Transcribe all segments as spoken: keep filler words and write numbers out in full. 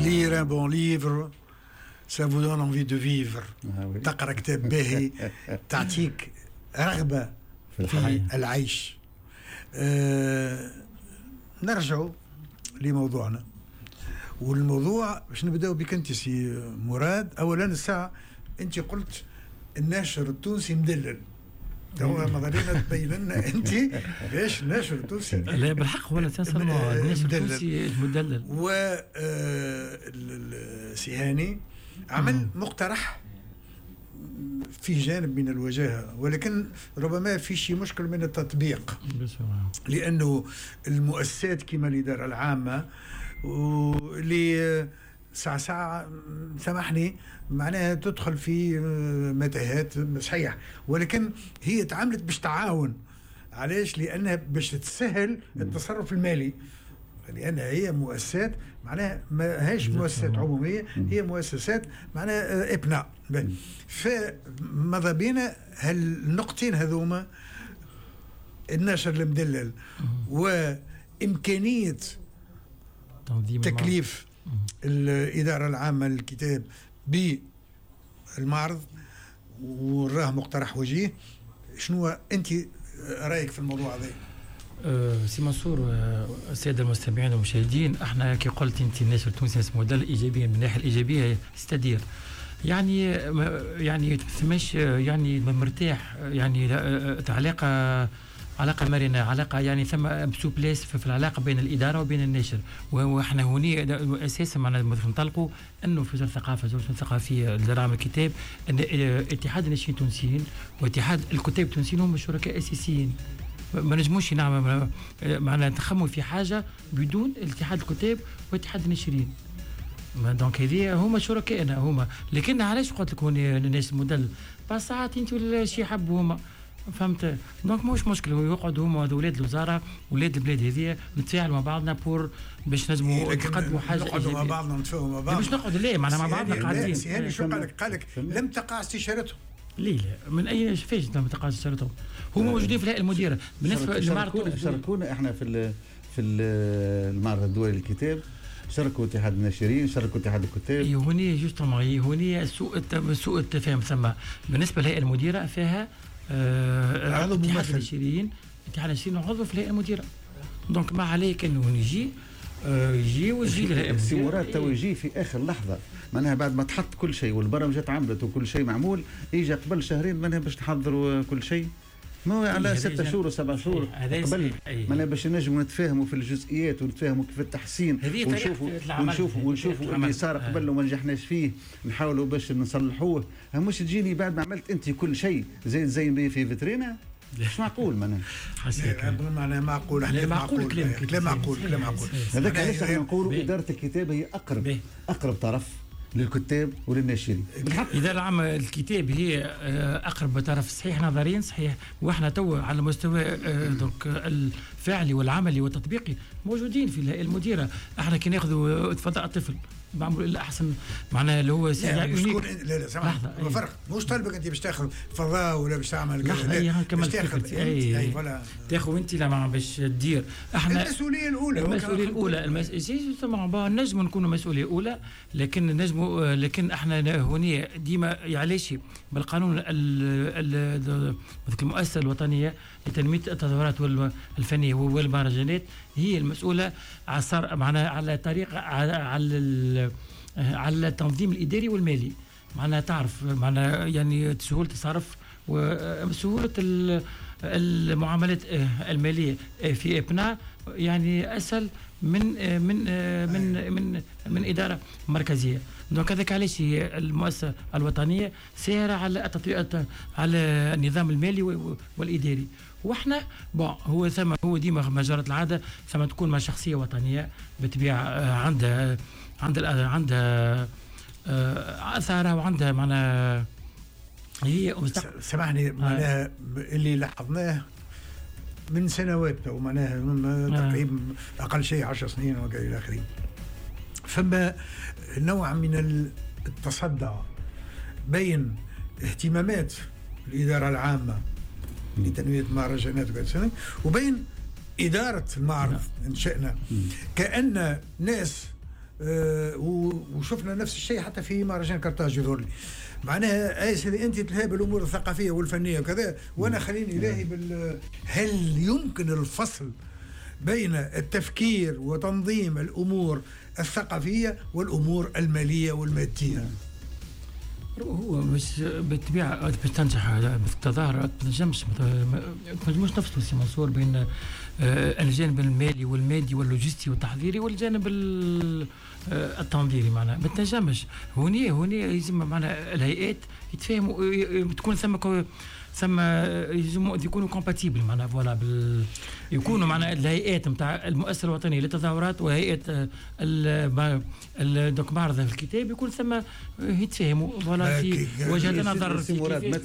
lire un bon livre, ça vous donne envie de vivre. تقرأ كتاب باهي تعطيك رغبة في العيش. أه نرجع لموضوعنا، والموضوع باش نبداو بك انت سي مراد. اولا الساعه انت قلت الناشر التونسي مدلل، تو ماذا بينا تبين لنا انت باش الناشر التونسي لا بالحق ولا تنسى الناشر التونسي المدلل. و سيهاني عمل مقترح في جانب من الوجاهة، ولكن ربما في شيء مشكل من التطبيق، لأنه المؤسسات كما الإدارة العامة واللي ساعة ساعة سامحني معناها تدخل في متاهات صحيح، ولكن هي تعاملت باش تعاون. علاش؟ لأنها باش تسهل التصرف المالي، لأنها هي مؤسسات معناها ما هيش مؤسسات عمومية، هي مؤسسات معناها ابناء. فماذا بينا هالنقطتين هذوما، النشر المدلل وإمكانية تكليف الإدارة العامة للكتاب بالمعرض، وراه مقترح وجيه. شنو أنت رأيك في الموضوع هذا؟ أه سي منصور، أه الساده المستمعين والمشاهدين، احنا كي قلت انت الناشر التونسي اسمه موديل ايجابي من الناحيه الايجابيه، استدير يعني يعني ثماش يعني مرتاح، يعني علاقه علاقه مرنه، علاقه يعني ثم سوبليس في العلاقه بين الاداره وبين الناشر. واحنا هوني اساسا معنا ننطلقوا انه في وزاره الثقافه وزاره الثقافيه الاداره العامه للكتاب، ان اتحاد الناشرين التونسيين واتحاد الكتاب التونسيين هم شركاء اساسيين. ما نجموش نعمل معنا نتخموا في حاجه بدون اتحاد الكتاب واتحاد الناشرين. دونك هذه هما شركائنا هما، لكن علاش قلت لك هوني الناس المدلل بس ساعات انت ولا شي يحبوا هما، فهمت؟ دونك مش مشكل يقعدوا هما ولاد الوزاره ولاد البلاد هذه نتفاعلوا مع بعضنا بور باش نجموا نقدموا حاجه نقعدوا مع بعضنا نتفاهموا مع بعض، باش نقعدوا ليه معنا مع بعضنا قاعدين. سيهاني شو قال لك؟ قال لك لم تقع استشارتهم. ليه لا من اي فاش لما تقع استشارتهم؟ هم موجودين في الهيئه المديره. بالنسبه للمعرض شاركونا احنا في في المعرض الدولي للكتاب، شاركوا اتحاد الناشرين، شاركوا اتحاد الكتاب. اي هوني جوستومون هوني سوء سوء التفاهم ثم. بالنسبه للهيئه المديره فيها آه عضو اتحاد ممثل الناشرين، اتحاد الناشرين عضو في الهيئه المديره. دونك ما عليك انه يجي آه يجي ويجي للهيئه المديره. سي مراد تو يجي في اخر لحظه، معناها بعد ما تحط كل شيء والبرامج اتعملت وكل شيء معمول، يجي قبل شهرين معناها باش نحضروا كل شيء. ما هو على ستة شهور وسبع شهور قبل، معناها باش نجموا نتفاهموا في الجزئيات ونتفاهموا كيف التحسين، ونشوفوا ونشوفوا ونشوفوا اللي صار قبل وما نجحناش فيه نحاولوا باش نصلحوه. مش تجيني بعد ما عملت انت كل شيء زي زي بيه في فيترينا، مش معقول. معناها معناها معقول كلام معقول كلام معقول كلام معقول. هذاك علاش احنا نقولوا اداره الكتاب هي اقرب اقرب طرف للكتاب وللناشرين. بالحق الإدارة العامة للكتاب هي أقرب طرف، صحيح نظريا صحيح، وإحنا تو على مستوى دونك الفعلي والعملي والتطبيقي موجودين في الهيئة المديرة. إحنا كي ناخذوا فضاء الطفل معمول إلا أحسن، معناها اللي هو يعني شكون. لا لا سامح فرق، مش طالبك أنت باش تاخذ فضاء ولا باش تعمل كذا، لا باش تاخذ أي ولا تاخذ أنت لا باش تدير. إحنا المسؤولية الأولى المسؤولية الأولى المسؤولية نجموا نكونوا مسؤولية أولى، لكن نجموا لكن إحنا هوني ديما علاش بالقانون المؤسسة الوطنية لتنمية التظاهرات الفنية والمهرجانات هي المسؤولة على معناها على طريقة على على التنظيم الإداري والمالي، معناها تعرف معناها يعني سهولة التصرف وسهولة المعاملات المالية في ابناء يعني أسهل من من من من من إدارة مركزية. دونك هذاك علاش هي المؤسسة الوطنية سيرة على التطبيق على النظام المالي والإداري. واحنا بون هو ثم هو ديما ما جرت العادة ثم تكون مع شخصية وطنية بالطبيعة عندها عندها عندها أثارها وعندها معناها هي سامحني معناها اللي لاحظناه من سنوات او معناها تقريبا اقل شيء عشر سنين والى اخره، فما نوع من التصدع بين اهتمامات الاداره العامه لتنميه المهرجانات وكذا وبين اداره المعرض ان شئنا، كأن ناس آه وشفنا نفس الشيء حتى في مهرجان كرتاج يظهر لي. معناها اي سيدي انت تلهي بالامور الثقافيه والفنيه وكذا، وانا خليني الهي بال هل يمكن الفصل بين التفكير وتنظيم الامور الثقافيه والامور الماليه والماديه؟ هو مش بالطبيعه باش تنجح بالتظاهرات ما تنجمش ما تنجموش نفصلوا سي منصور بين الجانب المالي والمادي واللوجستي والتحضيري والجانب التنظيري. معناها ما تنجمش. هوني هوني يلزم معناها الهيئات يتفاهموا، تكون ثم ثم يلزم يكونوا كومباتيبل معناها فوالا بال يكونوا معناها الهيئات نتاع المؤسسه الوطنيه للتظاهرات وهيئه دوك معرض الكتاب يكون ثم يتفاهموا فوالا في وجهه نظر في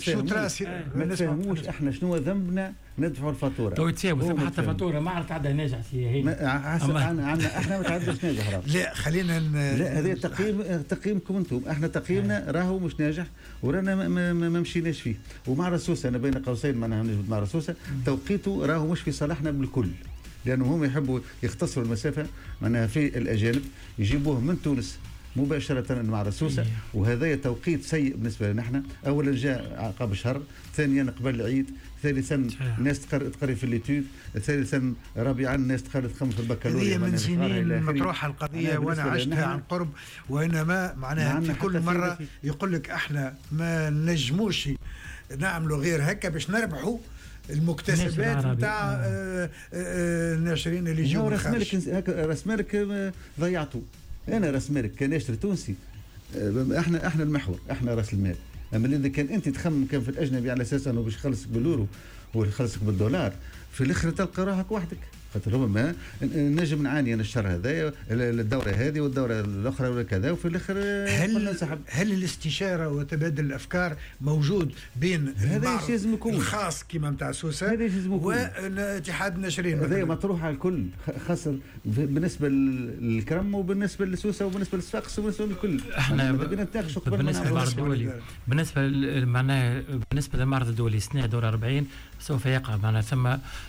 ما تفهموش احنا شنو ذنبنا ندفعوا الفاتوره. تو يتفاهموا ثم حتى فاتوره ما عرفت تعدى ناجح سي هي عندنا احنا ما تعداش ناجح. لا خلينا لا هذا تقييم تقييمكم انتم، احنا تقييمنا راهو مش ناجح ورانا ما, ما, ما مشيناش فيه. ومع رسوسه انا بين قوسين ما نجبد مع رسوسه توقيته راهو مش في صالحنا بالكل، لانه هم يحبوا يختصروا المسافه معناها في الاجانب يجيبوه من تونس مباشرة مع رسوسة، وهذا توقيت سيء بالنسبة لنا احنا. أولا جاء قبل شهر، ثانيا قبل العيد، ثالثا الناس تقري في الليتود، ثالثا رابعا الناس تقري تخمم في البكالوريا. هذه من سنين مطروحة القضية وانا عشتها عن قرب، وانما معناها في كل مرة يقول لك احنا ما نجموش نعملوا غير هكا باش نربحوا المكتسبات نتاع الناشرين اللي يجوا من الخارج. راس مالك ضيعتوا. انا راس مالك كناشر تونسي، احنا احنا المحور، احنا راس المال. اما اذا كان انت تخمم كان في الاجنبي على اساس انه باش يخلصك باليورو ويخلصك بالدولار، في الاخر تلقى روحك وحدك. خاطر هو ما نجم نعاني انا الشهر هذا الدوره هذه والدوره الاخرى ولا كذا، وفي الاخر هل هل الاستشاره وتبادل الافكار موجود بين المعرض الخاص كما نتاع سوسه والاتحاد الناشرين؟ هذا مطروح على الكل، خاصه بالنسبه للكرم وبالنسبه لسوسه وبالنسبه للصفاقس وبالنسبه للكل. احنا بالنسبه للمعرض الدولي بالنسبه معناها بالنسبه للمعرض الدولي سنه دوره أربعين سوف يقع معناها ثم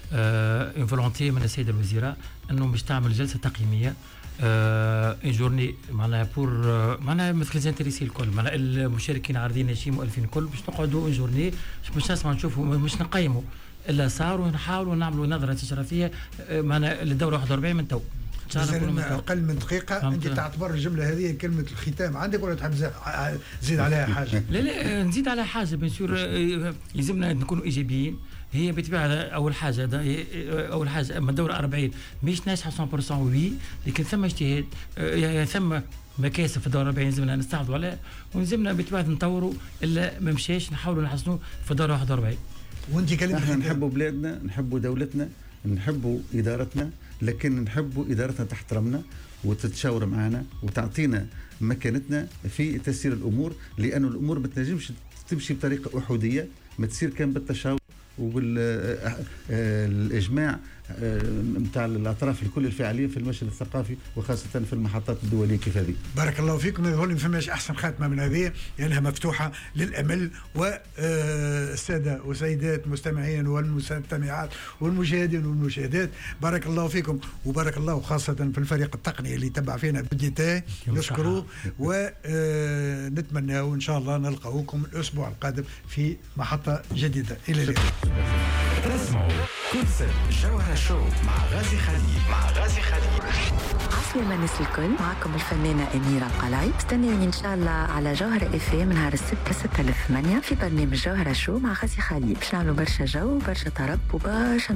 اون فولونتي من السيده الوزيره انه باش تعمل جلسه تقييميه اون جورني معناها بور معناها مثل زانتريسي الكل معناها المشاركين عارضين ناشئين مؤلفين الكل باش نقعدوا اون جورني باش نسمعوا نشوفوا مش نقيموا الا صار ونحاولوا نعملوا نظره شرفيه معناها للدوره واحد وأربعين من تو. اقل من دقيقه انت تعتبر الجمله هذه كلمه الختام عندك ولا تحب تزيد عليها حاجه؟ لا لا نزيد على حاجه بيان سور يلزمنا نكونوا ايجابيين. هي بالطبيعه اول حاجه اول حاجه اما الدوره أربعين مش ناجحه مية بالمية وي، لكن ثم اجتهاد ثم مكاسب في الدوره أربعين لازمنا نستعرضوا عليها ولازمنا بالطبيعه نطوروا الا ما مشاش نحاولوا نحسنوا في الدوره واحد وأربعين. وانت كلمه احنا نحبوا بلادنا، نحبوا دولتنا، نحبوا ادارتنا، لكن نحبوا ادارتنا تحترمنا وتتشاور معنا وتعطينا مكانتنا في تسيير الامور، لأن الامور ما تنجمش تمشي بطريقه احاديه، ما تصير كان بالتشاور وبالاجماع نتاع الاطراف الكل الفاعلين في المشهد الثقافي وخاصه في المحطات الدوليه كيف هذه. بارك الله فيكم. يظهر لي ما فماش احسن خاتمه من هذه لانها يعني مفتوحه للامل، والساده وسيدات المستمعين والمستمعات والمشاهدين والمشاهدات بارك الله فيكم، وبارك الله خاصه في الفريق التقني اللي تبع فينا بديتاي نشكروه، ونتمنى وان شاء الله نلقاوكم الاسبوع القادم في محطه جديده. الى اللقاء. تسمعوا كونسيبت جوهرة شو مع غازي خليل مع غازي خليل. عسلامة الناس الكل، معكم الفنانة أميرة القلاي. استنوني إن شاء الله على جوهرة اف ام نهار الستة ستة لثمانية في برنامج جوهرة شو مع غازي خليل. باش نعملوا برشا جو برشا طرب وبرشا